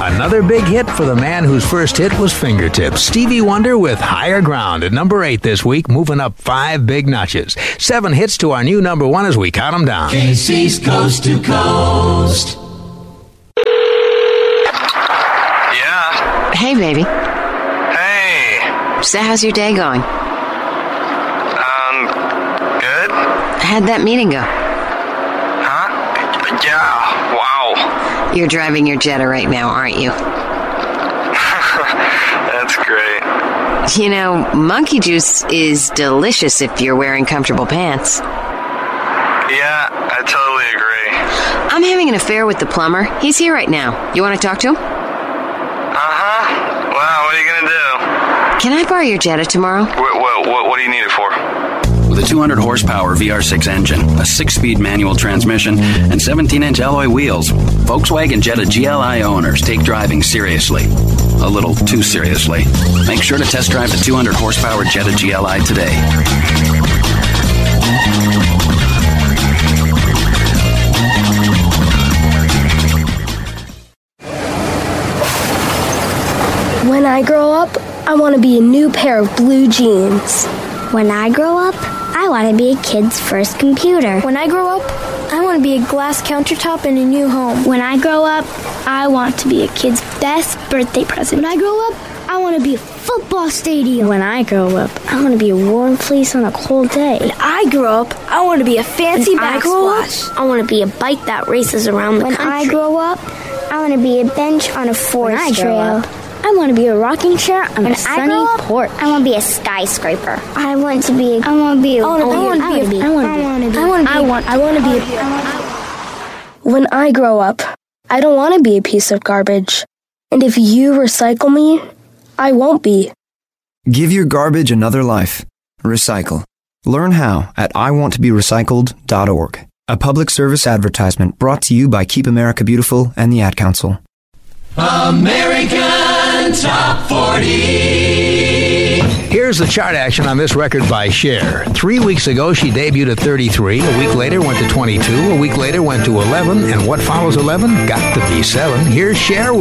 Another big hit for the man whose first hit was Fingertips. Stevie Wonder with Higher Ground at number 8 this week, moving up 5 big notches. 7 hits to our new number 1 as we count them down. KC's Coast to Coast. Yeah. Hey, baby. Hey. So how's your day going? Good? How'd that meeting go? Huh? Yeah. Wow. You're driving your Jetta right now, aren't you? That's great. You know, monkey juice is delicious if you're wearing comfortable pants. Yeah, I totally agree. I'm having an affair with the plumber. He's here right now. You want to talk to him? Uh-huh. Wow, what are you going to do? Can I borrow your Jetta tomorrow? What do you need it for? With a 200-horsepower VR6 engine, a 6-speed manual transmission, and 17-inch alloy wheels, Volkswagen Jetta GLI owners take driving seriously. A little too seriously. Make sure to test drive the 200-horsepower Jetta GLI today. When I grow up, I want to be a new pair of blue jeans. When I grow up, I want to be a kid's first computer. When I grow up, I want to be a glass countertop in a new home. When I grow up, I want to be a kid's best birthday present. When I grow up, I want to be a football stadium. When I grow up, I want to be a warm fleece on a cold day. When I grow up, I want to be a fancy backsplash. I want to be a bike that races around the country. When I grow up, I want to be a bench on a forest trail. I want to be a rocking chair on a sunny porch. I want to be a skyscraper. I want to be a When I grow up, I don't want to be a piece of garbage. And if you recycle me, I won't be. Give your garbage another life. Recycle. Learn how at iwanttoberecycled.org. A public service advertisement brought to you by Keep America Beautiful and the Ad Council. American Top 40. Here's the chart action on this record by Cher. 3 weeks ago, she debuted at 33. A week later, went to 22. A week later, went to 11. And what follows 11? Got to be 7. Here's Cher with